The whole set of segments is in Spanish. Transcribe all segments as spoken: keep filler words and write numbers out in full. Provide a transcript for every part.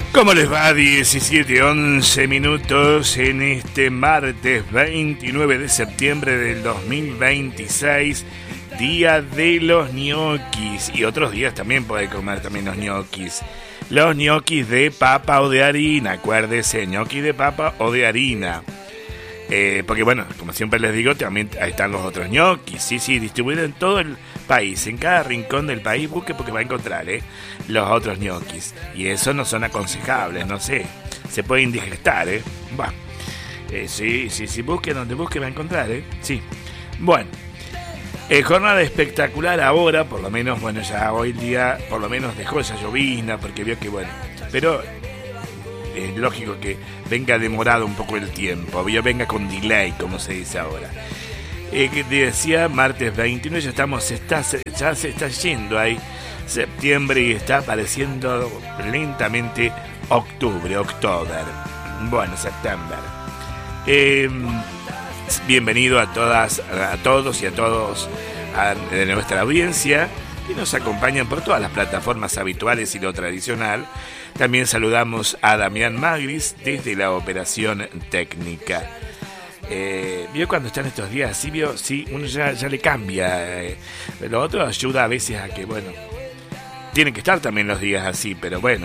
¿Cómo les va? diecisiete, once minutos en este martes veintinueve de septiembre del dos mil veintiséis, día de los ñoquis. Y otros días también puede comer también los ñoquis. Los ñoquis de papa o de harina, acuérdese, ñoquis de papa o de harina. Eh, porque bueno, como siempre les digo, también ahí están los otros ñoquis, sí, sí, distribuidos en todo el país, en cada rincón del país, busque porque va a encontrar eh, los otros ñoquis. Y esos no son aconsejables, no sé, se puede indigestar, ¿eh? Bueno, eh, sí, sí, sí, busque donde busque va a encontrar, ¿eh? Sí. Bueno, eh, jornada espectacular ahora, por lo menos, bueno, ya hoy día, por lo menos dejó esa llovizna, porque vio que bueno, pero es lógico que venga demorado un poco el tiempo, venga con delay, como se dice ahora. Eh, que decía martes veintinueve, ya estamos, está, ya se está yendo ahí septiembre y está apareciendo lentamente octubre, october. Bueno, septiembre. Eh, bienvenido a todas, a todos y a todos a, de nuestra audiencia que nos acompañan por todas las plataformas habituales y lo tradicional. También saludamos a Damián Magris desde la operación técnica. Eh, ¿Vio cuando están estos días así? ¿Vio? Sí, uno ya, ya le cambia. Eh, lo otro ayuda a veces a que, bueno, tienen que estar también los días así, pero bueno.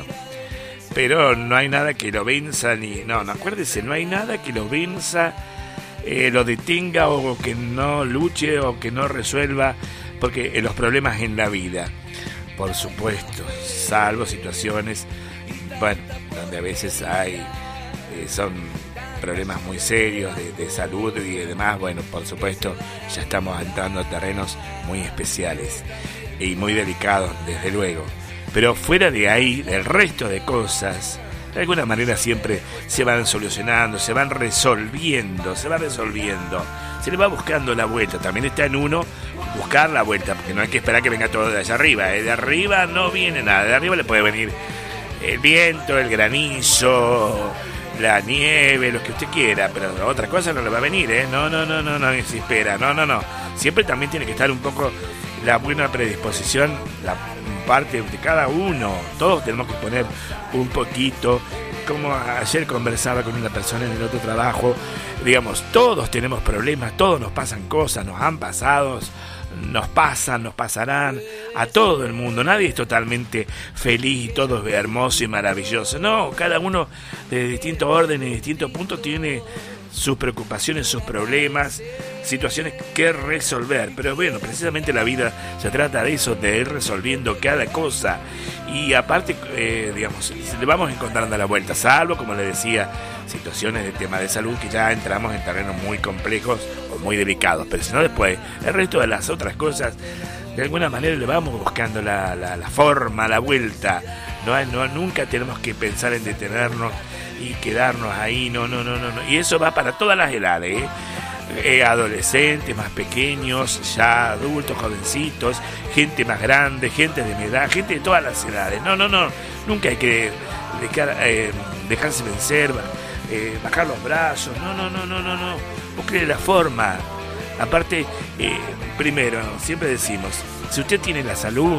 Pero no hay nada que lo venza ni... No, no, acuérdese, no hay nada que lo venza, eh, lo detenga o que no luche o que no resuelva, porque eh, los problemas en la vida, por supuesto, salvo situaciones... Bueno, donde a veces hay, eh, son problemas muy serios de, de salud y demás, bueno, por supuesto, ya estamos entrando a terrenos muy especiales y muy delicados, desde luego. Pero fuera de ahí, del resto de cosas, de alguna manera siempre se van solucionando, se van resolviendo, se va resolviendo, se le va buscando la vuelta. También está en uno buscar la vuelta, porque no hay que esperar que venga todo de allá arriba, ¿eh? De arriba no viene nada, de arriba le puede venir el viento, el granizo, la nieve, lo que usted quiera, pero otra cosa no le va a venir, ¿eh? No, no, no, no, no, se espera, no, no, no. Siempre también tiene que estar un poco la buena predisposición, la parte de cada uno. Todos tenemos que poner un poquito, como ayer conversaba con una persona en el otro trabajo, digamos, todos tenemos problemas, todos nos pasan cosas, nos han pasado, nos pasan, nos pasarán a todo el mundo. Nadie es totalmente feliz y todo es hermoso y maravilloso. No, cada uno de distinto orden y distintos puntos tiene sus preocupaciones, sus problemas, situaciones que resolver. Pero bueno, precisamente la vida se trata de eso, de ir resolviendo cada cosa. Y aparte, eh, digamos, le vamos encontrando la vuelta, salvo, como le decía, situaciones de tema de salud que ya entramos en terrenos muy complejos o muy delicados. Pero si no, después, el resto de las otras cosas, de alguna manera le vamos buscando la, la, la forma, la vuelta. No, no, nunca tenemos que pensar en detenernos y quedarnos ahí, no, no, no, no, no. Y eso va para todas las edades, ¿eh? Eh, adolescentes, más pequeños, ya adultos, jovencitos, gente más grande, gente de mi edad, gente de todas las edades. No, no, no, nunca hay que dejar, eh, dejarse vencer, eh, bajar los brazos, no, no, no, no, no, no. Busque la forma. Aparte, eh, primero, siempre decimos, si usted tiene la salud,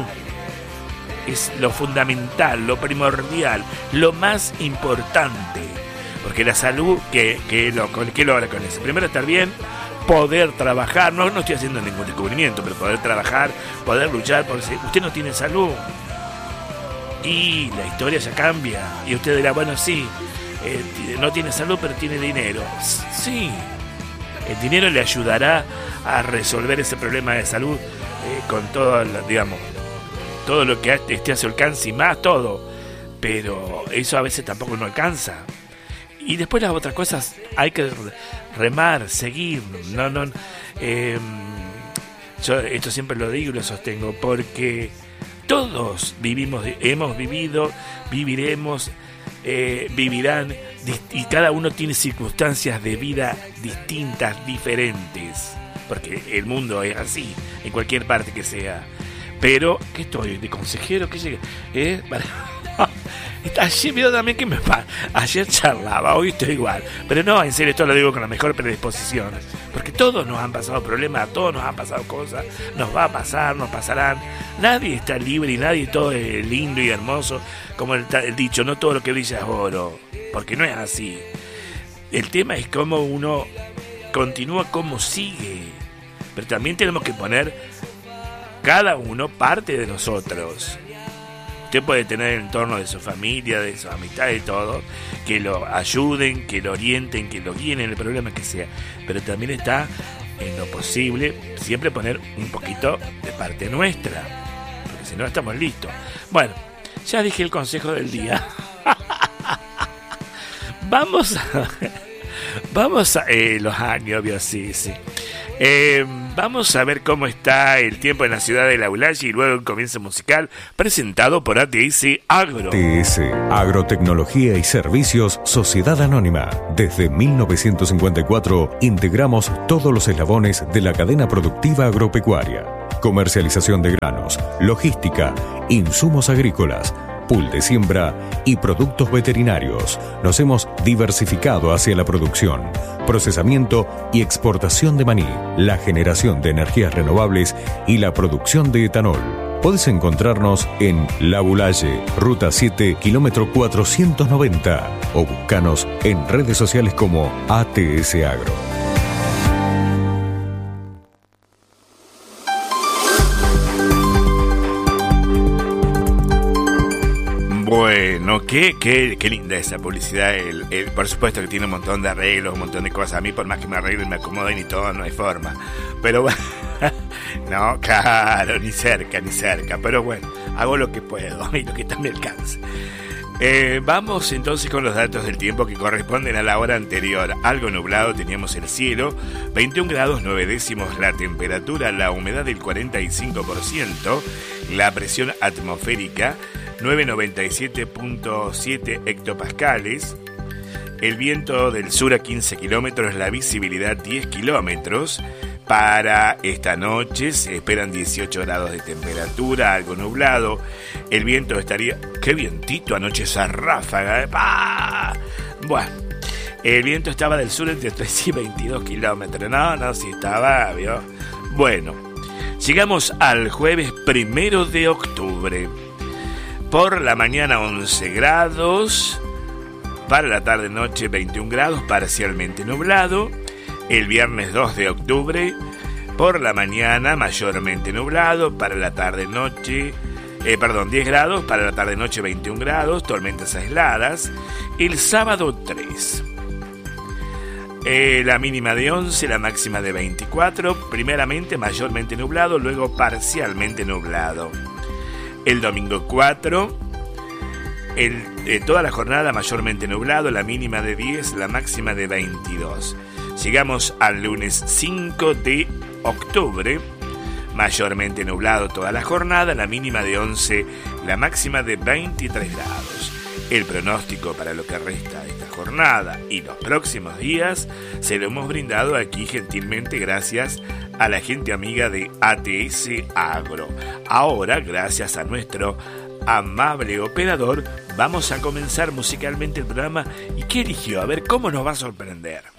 es lo fundamental, lo primordial, lo más importante. Porque la salud, ¿qué, qué, lo, qué logra con eso? Primero estar bien, poder trabajar. No, no estoy haciendo ningún descubrimiento, pero poder trabajar, poder luchar. Por si usted no tiene salud y la historia ya cambia. Y usted dirá, bueno, sí, eh, no tiene salud, pero tiene dinero. Sí, el dinero le ayudará a resolver ese problema de salud eh, con todo, digamos, todo lo que esté a su alcance y más, todo. Pero eso a veces tampoco no alcanza. Y después las otras cosas hay que remar, seguir. No, no. Eh, yo esto siempre lo digo y lo sostengo porque todos vivimos, hemos vivido, viviremos, eh, vivirán, y cada uno tiene circunstancias de vida distintas, diferentes, porque el mundo es así, en cualquier parte que sea. Pero, ¿qué estoy? ¿De consejero? ¿Qué llega? ¿Eh? Ayer veo también que me pasa. Ayer charlaba, hoy estoy igual. Pero no, en serio, esto lo digo con la mejor predisposición. Porque todos nos han pasado problemas, a todos nos han pasado cosas. Nos va a pasar, nos pasarán. Nadie está libre y nadie todo es lindo y hermoso. Como el, el dicho, no todo lo que brilla es oro. Porque no es así. El tema es cómo uno continúa, cómo sigue. Pero también tenemos que poner cada uno parte de nosotros. Usted puede tener el entorno de su familia, de sus amistades, de todo, que lo ayuden, que lo orienten, que lo guíen en el problema que sea. Pero también está en lo posible siempre poner un poquito de parte nuestra, porque si no estamos listos. Bueno, ya dije el consejo del día. Vamos a... Vamos a... Eh, los años, obvio, sí, sí. Eh, vamos a ver cómo está el tiempo en la ciudad de Laulaye y luego el comienzo musical presentado por A T S Agro. A T S, Agrotecnología y Servicios Sociedad Anónima. Desde mil novecientos cincuenta y cuatro integramos todos los eslabones de la cadena productiva agropecuaria. Comercialización de granos, logística, insumos agrícolas, pool de siembra y productos veterinarios. Nos hemos diversificado hacia la producción, procesamiento y exportación de maní, la generación de energías renovables y la producción de etanol. Podés encontrarnos en Laulaye, Ruta siete, kilómetro cuatrocientos noventa, o buscanos en redes sociales como A T S Agro. Bueno, qué, qué, qué linda esa publicidad. El, el, por supuesto que tiene un montón de arreglos, un montón de cosas. A mí, por más que me arreglen, me acomoden y todo, no hay forma. Pero bueno, no, claro, ni cerca, ni cerca. Pero bueno, hago lo que puedo y lo que está a mi alcance. Eh, vamos entonces con los datos del tiempo que corresponden a la hora anterior. Algo nublado teníamos el cielo, veintiún grados nueve décimos la temperatura, la humedad del cuarenta y cinco por ciento, la presión atmosférica novecientos noventa y siete punto siete hectopascales, el viento del sur a quince kilómetros, la visibilidad diez kilómetros. Para esta noche se esperan dieciocho grados de temperatura, algo nublado. El viento estaría... ¡Qué vientito! Anoche esa ráfaga. ¿eh? ¡Pah! Bueno, el viento estaba del sur entre tres y veintidós kilómetros. No, no, sí estaba, ¿vio? Bueno, llegamos al jueves primero de octubre. Por la mañana once grados. Para la tarde-noche veintiún grados, parcialmente nublado. El viernes dos de octubre, por la mañana mayormente nublado, para la tarde-noche, eh, perdón, diez grados, para la tarde-noche veintiún grados, tormentas aisladas. El sábado tres, eh, la mínima de once, la máxima de veinticuatro, primeramente mayormente nublado, luego parcialmente nublado. El domingo cuatro, el, eh, toda la jornada mayormente nublado, la mínima de diez, la máxima de veintidós. Llegamos al lunes cinco de octubre, mayormente nublado toda la jornada, la mínima de once, la máxima de veintitrés grados. El pronóstico para lo que resta de esta jornada y los próximos días se lo hemos brindado aquí gentilmente gracias a la gente amiga de A T S Agro. Ahora, gracias a nuestro amable operador, vamos a comenzar musicalmente el programa. ¿Y qué eligió? A ver, ¿cómo nos va a sorprender?